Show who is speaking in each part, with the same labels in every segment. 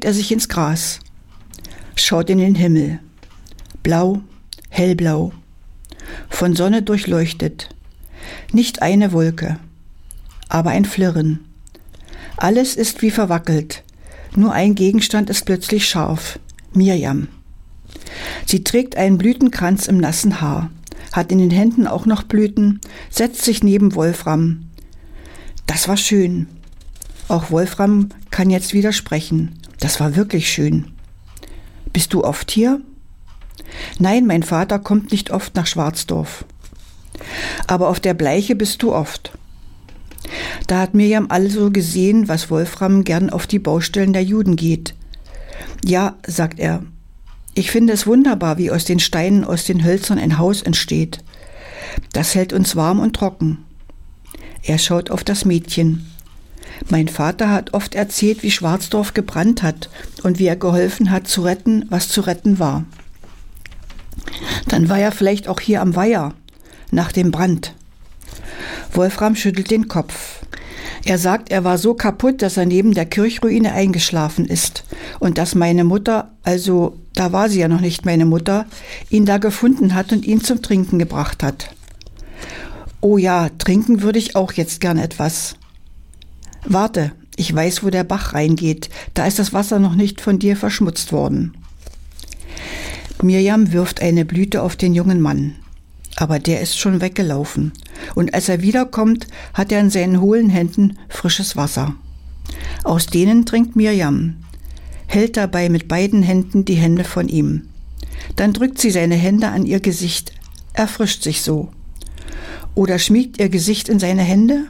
Speaker 1: legt er sich ins Gras, schaut in den Himmel. Blau, hellblau, von Sonne durchleuchtet. Nicht eine Wolke, aber ein Flirren. Alles ist wie verwackelt. Nur ein Gegenstand ist plötzlich scharf. Mirjam. Sie trägt einen Blütenkranz im nassen Haar, hat in den Händen auch noch Blüten, setzt sich neben Wolfram. Das war schön. Auch Wolfram kann jetzt widersprechen. Das war wirklich schön. Bist du oft hier? Nein, mein Vater kommt nicht oft nach Schwarzdorf. Aber auf der Bleiche bist du oft. Da hat Mirjam also gesehen, was Wolfram gern auf die Baustellen der Juden geht. Ja, sagt er, ich finde es wunderbar, wie aus den Steinen, aus den Hölzern ein Haus entsteht. Das hält uns warm und trocken. Er schaut auf das Mädchen. Mein Vater hat oft erzählt, wie Schwarzdorf gebrannt hat und wie er geholfen hat, zu retten, was zu retten war. Dann war er vielleicht auch hier am Weiher, nach dem Brand. Wolfram schüttelt den Kopf. Er sagt, er war so kaputt, dass er neben der Kirchruine eingeschlafen ist und dass meine Mutter, also da war sie ja noch nicht meine Mutter, ihn da gefunden hat und ihn zum Trinken gebracht hat. Oh ja, trinken würde ich auch jetzt gern etwas. Warte, ich weiß, wo der Bach reingeht, da ist das Wasser noch nicht von dir verschmutzt worden. Mirjam wirft eine Blüte auf den jungen Mann. Aber der ist schon weggelaufen. Und als er wiederkommt, hat er in seinen hohlen Händen frisches Wasser. Aus denen trinkt Mirjam, hält dabei mit beiden Händen die Hände von ihm. Dann drückt sie seine Hände an ihr Gesicht, erfrischt sich so. Oder schmiegt ihr Gesicht in seine Hände?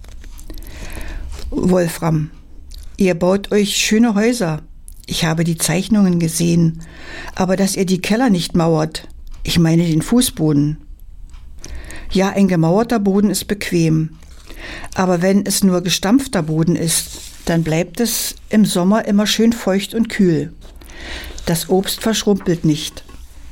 Speaker 1: Wolfram, ihr baut euch schöne Häuser. Ich habe die Zeichnungen gesehen. Aber dass ihr die Keller nicht mauert, ich meine den Fußboden. Ja, ein gemauerter Boden ist bequem. Aber wenn es nur gestampfter Boden ist, dann bleibt es im Sommer immer schön feucht und kühl. Das Obst verschrumpelt nicht.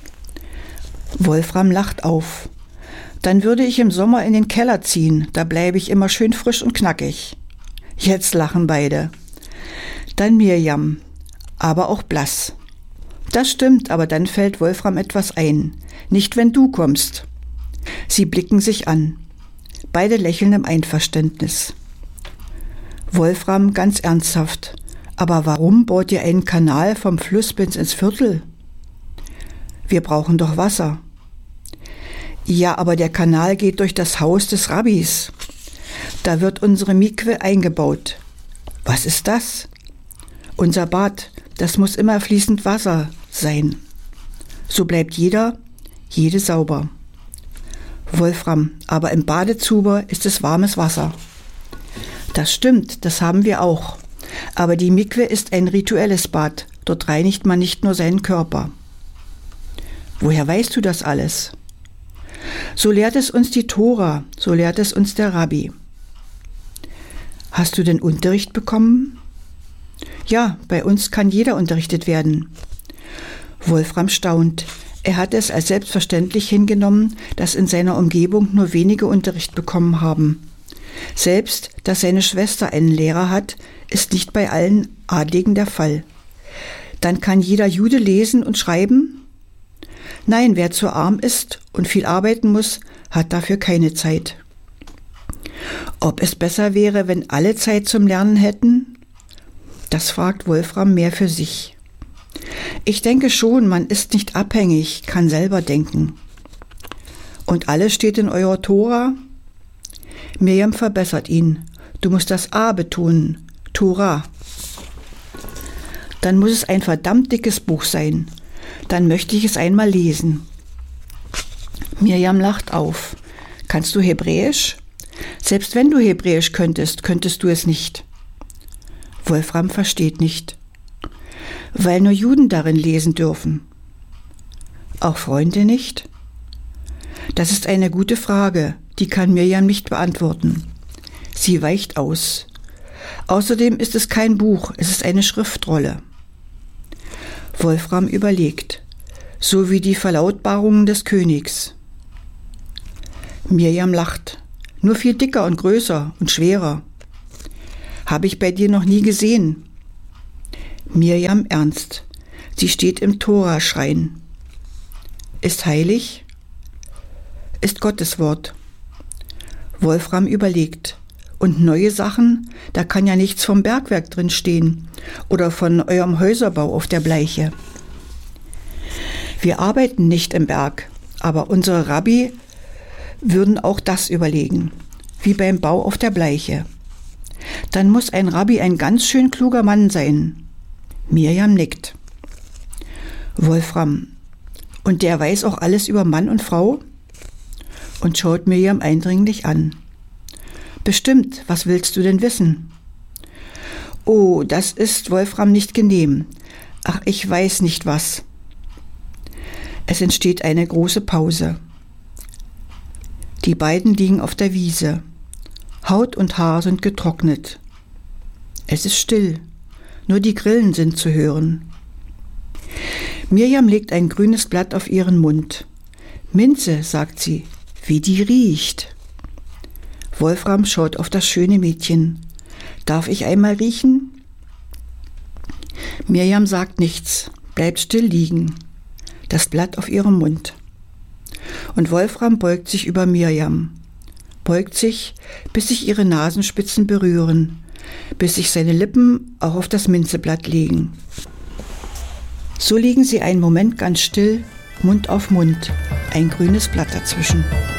Speaker 1: Wolfram lacht auf. Dann würde ich im Sommer in den Keller ziehen, da bleibe ich immer schön frisch und knackig. Jetzt lachen beide. Dann Mirjam, aber auch blass. Das stimmt, aber dann fällt Wolfram etwas ein. Nicht, wenn du kommst. Sie blicken sich an. Beide lächeln im Einverständnis. Wolfram ganz ernsthaft. Aber warum baut ihr einen Kanal vom Fluss bis ins Viertel? Wir brauchen doch Wasser. Ja, aber der Kanal geht durch das Haus des Rabbis. Da wird unsere Mikwe eingebaut. Was ist das? Unser Bad, das muss immer fließend Wasser sein. So bleibt jede sauber. Wolfram, aber im Badezuber ist es warmes Wasser. Das stimmt, das haben wir auch. Aber die Mikwe ist ein rituelles Bad. Dort reinigt man nicht nur seinen Körper. Woher weißt du das alles? So lehrt es uns die Tora, so lehrt es uns der Rabbi. Hast du denn Unterricht bekommen? Ja, bei uns kann jeder unterrichtet werden. Wolfram staunt. Er hat es als selbstverständlich hingenommen, dass in seiner Umgebung nur wenige Unterricht bekommen haben. Selbst, dass seine Schwester einen Lehrer hat, ist nicht bei allen Adligen der Fall. Dann kann jeder Jude lesen und schreiben? Nein, wer zu arm ist und viel arbeiten muss, hat dafür keine Zeit. Ob es besser wäre, wenn alle Zeit zum Lernen hätten? Das fragt Wolfram mehr für sich. Ich denke schon, man ist nicht abhängig, kann selber denken. Und alles steht in eurer Tora? Mirjam verbessert ihn. Du musst das A betonen, Tora. Dann muss es ein verdammt dickes Buch sein. Dann möchte ich es einmal lesen. Mirjam lacht auf. Kannst du Hebräisch? Selbst wenn du Hebräisch könntest, könntest du es nicht. Wolfram versteht nicht. Weil nur Juden darin lesen dürfen. Auch Freunde nicht? Das ist eine gute Frage, die kann Mirjam nicht beantworten. Sie weicht aus. Außerdem ist es kein Buch, es ist eine Schriftrolle. Wolfram überlegt, so wie die Verlautbarungen des Königs. Mirjam lacht, nur viel dicker und größer und schwerer. Habe ich bei dir noch nie gesehen. Mirjam ernst. Sie steht im Toraschrein. Ist heilig? Ist Gottes Wort. Wolfram überlegt. Und neue Sachen, da kann ja nichts vom Bergwerk drin stehen oder von eurem Häuserbau auf der Bleiche. Wir arbeiten nicht im Berg, aber unsere Rabbi würden auch das überlegen, wie beim Bau auf der Bleiche. Dann muss ein Rabbi ein ganz schön kluger Mann sein. Mirjam nickt. Wolfram, und der weiß auch alles über Mann und Frau? Und schaut Mirjam eindringlich an. Bestimmt, was willst du denn wissen? Oh, das ist Wolfram nicht genehm. Ach, ich weiß nicht was. Es entsteht eine große Pause. Die beiden liegen auf der Wiese. Haut und Haar sind getrocknet. Es ist still, nur die Grillen sind zu hören. Mirjam legt ein grünes Blatt auf ihren Mund. Minze, sagt sie, wie die riecht. Wolfram schaut auf das schöne Mädchen. Darf ich einmal riechen? Mirjam sagt nichts, bleibt still liegen, das Blatt auf ihrem Mund. Und Wolfram beugt sich über Mirjam, beugt sich, bis sich ihre Nasenspitzen berühren, bis sich seine Lippen auch auf das Minzeblatt legen. So liegen sie einen Moment ganz still, Mund auf Mund, ein grünes Blatt dazwischen.